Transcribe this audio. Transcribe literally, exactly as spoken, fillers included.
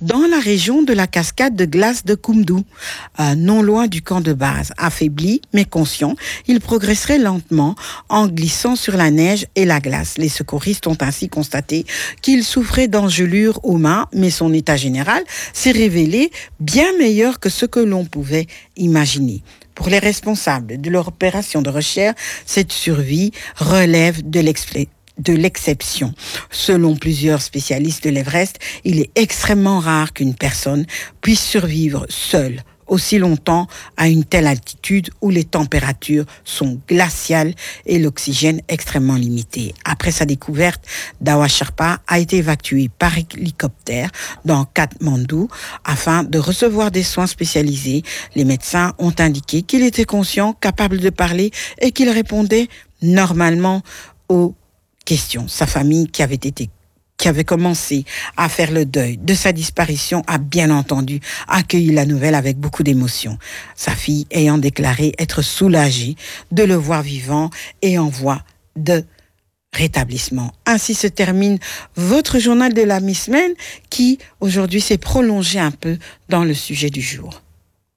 dans la région de la cascade de glace de Koumdou, euh, non loin du camp de base. Affaibli mais conscient, il progresserait lentement en glissant sur la neige et la glace. Les secouristes ont ainsi constaté qu'il souffrait d'engelures aux mains, mais son état général s'est révélé bien meilleur que ce que l'on pouvait imaginer. Pour les responsables de l'opération de recherche, cette survie relève de l'exploit. de l'exception. Selon plusieurs spécialistes de l'Everest, il est extrêmement rare qu'une personne puisse survivre seule aussi longtemps à une telle altitude où les températures sont glaciales et l'oxygène extrêmement limité. Après sa découverte, Dawa Sherpa a été évacué par hélicoptère dans Katmandou afin de recevoir des soins spécialisés. Les médecins ont indiqué qu'il était conscient, capable de parler et qu'il répondait normalement aux questions. Sa famille, qui avait été qui avait commencé à faire le deuil de sa disparition, a bien entendu accueilli la nouvelle avec beaucoup d'émotion. Sa fille ayant déclaré être soulagée de le voir vivant et en voie de rétablissement. Ainsi se termine votre journal de la mi-semaine qui, aujourd'hui, s'est prolongé un peu dans le sujet du jour.